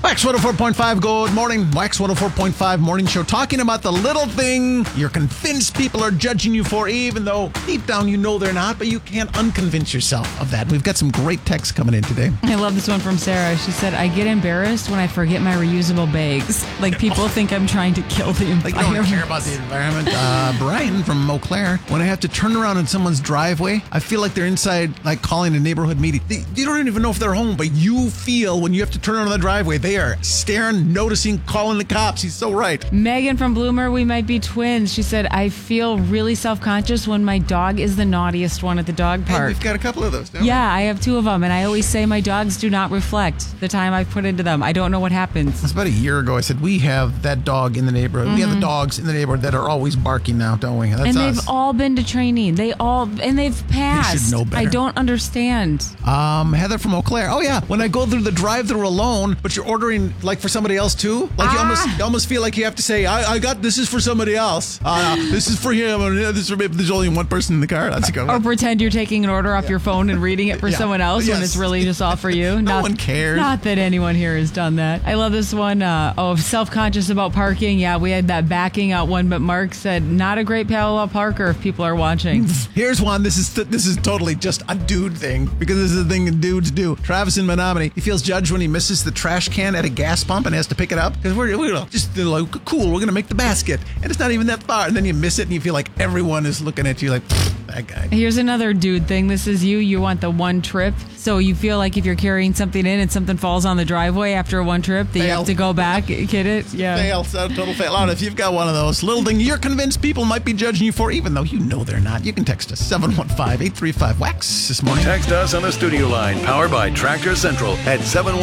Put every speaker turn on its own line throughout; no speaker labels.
Wax 104.5, good morning. Wax 104.5 morning show talking about the little thing you're convinced people are judging you for, even though deep down you know they're not, but you can't unconvince yourself of that. We've got some great texts coming in today.
I love this one from Sarah. She said, I get embarrassed when I forget my reusable bags. Like people think I'm trying to kill the environment.
Like you don't care about the environment. Brian from Eau Claire, when I have to turn around in someone's driveway, I feel like they're inside, like calling a neighborhood meeting. You don't even know if they're home, but you feel when you have to turn around in the driveway, they are staring, noticing, calling the cops. He's so right.
Megan from Bloomer, we might be twins. She said, I feel really self-conscious when my dog is the naughtiest one at the dog park.
Hey, we've got a couple of those, don't we?
Yeah, I have two of them, and I always say my dogs do not reflect the time I've put into them. I don't know what happens.
That's about a year ago. I said, we have that dog in the neighborhood. Mm-hmm. We have the dogs in the neighborhood that are always barking now, don't we? That's
and
us.
They've all been to training. They've passed.
They should know better.
I don't understand.
Heather from Eau Claire. Oh, yeah. When I go through the drive-thru alone, but you're ordering like for somebody else too, like you almost feel like you have to say, I got this is for somebody else. This is for him. Or this is for me. There's only one person in the car. That's a good one.
Or pretend you're taking an order off your phone and reading it for someone else when it's really just all for you.
No one cares.
Not that anyone here has done that. I love this one. Self-conscious about parking. Yeah, we had that backing out one, but Mark said not a great parallel parker if people are watching.
Here's one. This is totally just a dude thing because this is a thing that dudes do. Travis in Menominee, he feels judged when he misses the trash can at a gas pump and has to pick it up because we're just like, cool, we're gonna make the basket and it's not even that far, and then you miss it and you feel like everyone is looking at you like that guy.
Here's another dude thing. This is you want the one trip, so you feel like if you're carrying something in and something falls on the driveway after one trip that you have to go back get it. Yeah,
fail. Total fail. I don't know if you've got one of those little things you're convinced people might be judging you for, even though you know they're not. You can text us 715-835-WAX this morning.
Text us on the studio line powered by Tractor Central at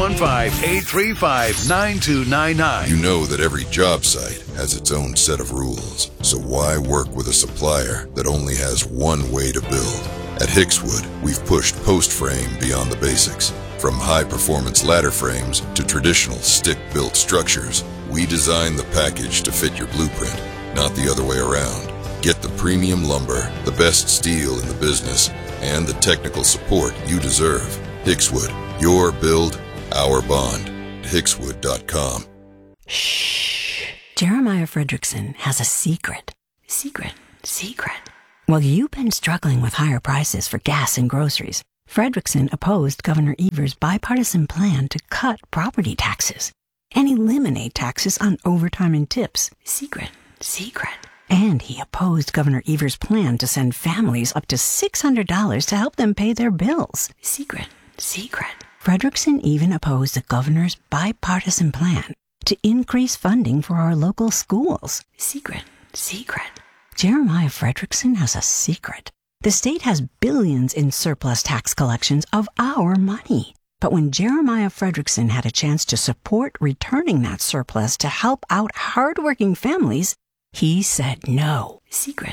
715-835-9299.
You know that every job site has its own set of rules, so why work with a supplier that only has one way to build? At Hickswood, we've pushed post frame beyond the basics. From high-performance ladder frames to traditional stick-built structures, we design the package to fit your blueprint, not the other way around. Get the premium lumber, the best steel in the business, and the technical support you deserve. Hickswood, your build, our bond. Hickswood.com.
Shh. Jeremiah Fredrickson has a secret. Secret. Well, you've been struggling with higher prices for gas and groceries. Fredrickson opposed Governor Evers' bipartisan plan to cut property taxes and eliminate taxes on overtime and tips. Secret. And he opposed Governor Evers' plan to send families up to $600 to help them pay their bills. Secret. Fredrickson even opposed the governor's bipartisan plan to increase funding for our local schools. Secret. Jeremiah Fredrickson has a secret. The state has billions in surplus tax collections of our money. But when Jeremiah Fredrickson had a chance to support returning that surplus to help out hardworking families, he said no. Secret.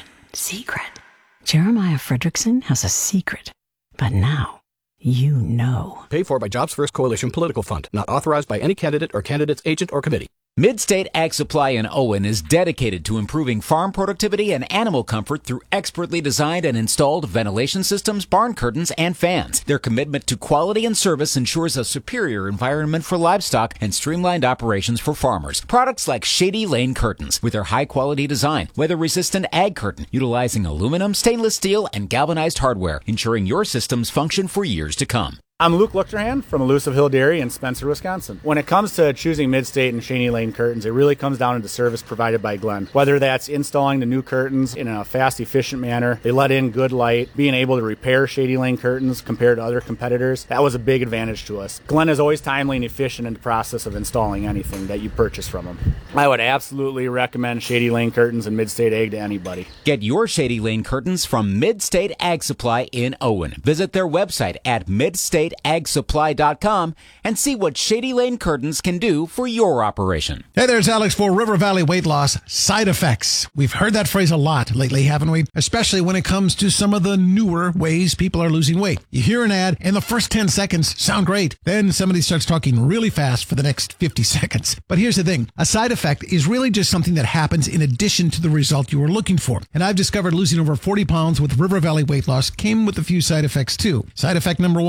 Jeremiah Fredrickson has a secret. But now, you know.
Paid for by Jobs First Coalition Political Fund. Not authorized by any candidate or candidate's agent or committee.
Midstate Ag Supply in Owen is dedicated to improving farm productivity and animal comfort through expertly designed and installed ventilation systems, barn curtains, and fans. Their commitment to quality and service ensures a superior environment for livestock and streamlined operations for farmers. Products like Shady Lane Curtains, with their high-quality design, weather-resistant ag curtain, utilizing aluminum, stainless steel, and galvanized hardware, ensuring your systems function for years to come.
I'm Luke Luchterhan from Elusive Hill Dairy in Spencer, Wisconsin. When it comes to choosing Midstate and Shady Lane curtains, it really comes down to the service provided by Glenn. Whether that's installing the new curtains in a fast, efficient manner, they let in good light, being able to repair Shady Lane curtains compared to other competitors, that was a big advantage to us. Glenn is always timely and efficient in the process of installing anything that you purchase from him. I would absolutely recommend Shady Lane curtains and Midstate Ag to anybody.
Get your Shady Lane curtains from Midstate Ag Supply in Owen. Visit their website at midstateagsupply.com and see what Shady Lane Curtains can do for your operation.
Hey, there's Alex for River Valley Weight Loss. Side effects. We've heard that phrase a lot lately, haven't we? Especially when it comes to some of the newer ways people are losing weight. You hear an ad, and the first 10 seconds sound great. Then somebody starts talking really fast for the next 50 seconds. But here's the thing. A side effect is really just something that happens in addition to the result you were looking for. And I've discovered losing over 40 pounds with River Valley Weight Loss came with a few side effects too. Side effect number 1, a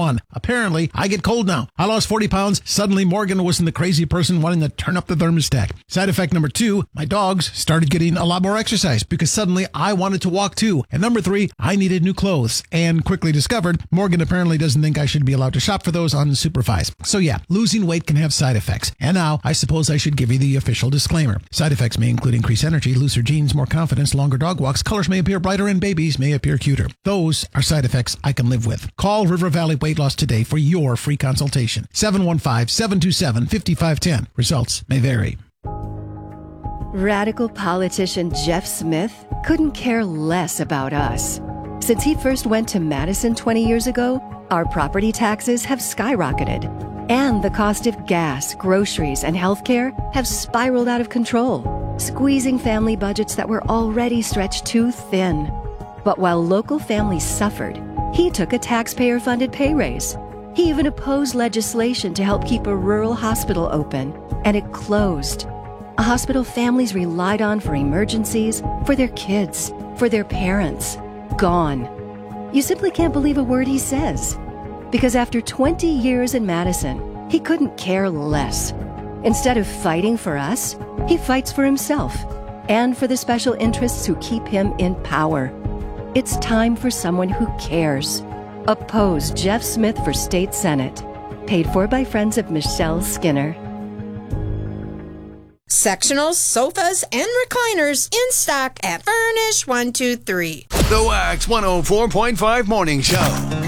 apparently I get cold now. I lost 40 pounds. Suddenly Morgan wasn't the crazy person wanting to turn up the thermostat. Side effect number 2, my dogs started getting a lot more exercise because suddenly I wanted to walk too. And number 3, I needed new clothes and quickly discovered Morgan apparently doesn't think I should be allowed to shop for those on Supervise. So yeah, losing weight can have side effects. And now I suppose I should give you the official disclaimer. Side effects may include increased energy, looser jeans, more confidence, longer dog walks, colors may appear brighter, and babies may appear cuter. Those are side effects I can live with. Call River Valley Weight Loss today for your free consultation. 715-727-5510. Results may vary.
Radical politician Jeff Smith couldn't care less about us. Since he first went to Madison 20 years ago, our property taxes have skyrocketed, and the cost of gas, groceries, and healthcare have spiraled out of control, squeezing family budgets that were already stretched too thin. But while local families suffered, he took a taxpayer-funded pay raise. He even opposed legislation to help keep a rural hospital open, and it closed. A hospital families relied on for emergencies, for their kids, for their parents. Gone. You simply can't believe a word he says. Because after 20 years in Madison, he couldn't care less. Instead of fighting for us, he fights for himself and for the special interests who keep him in power. It's time for someone who cares. Oppose Jeff Smith for State Senate. Paid for by friends of Michelle Skinner.
Sectionals, sofas, and recliners in stock at Furnish 123.
The Wax 104.5 Morning Show.